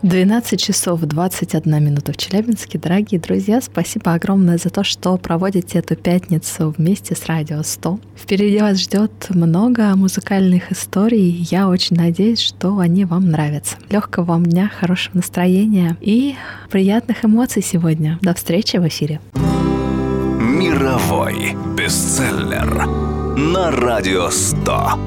12 часов 21 минута в Челябинске. Дорогие друзья, спасибо огромное за то, что проводите эту пятницу вместе с Радио 100. Впереди вас ждет много музыкальных историй. Я очень надеюсь, что они вам нравятся. Легкого вам дня, хорошего настроения и приятных эмоций сегодня. До встречи в эфире. Мировой бестселлер на Радио 100.